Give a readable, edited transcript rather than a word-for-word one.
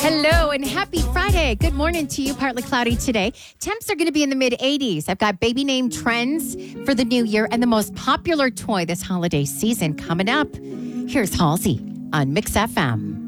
Hello and happy Friday. Good morning to you. Partly cloudy today. Temps are going to be in the mid-80s. I've got baby name trends for the new year and the most popular toy this holiday season coming up. Here's Halsey on Mix FM.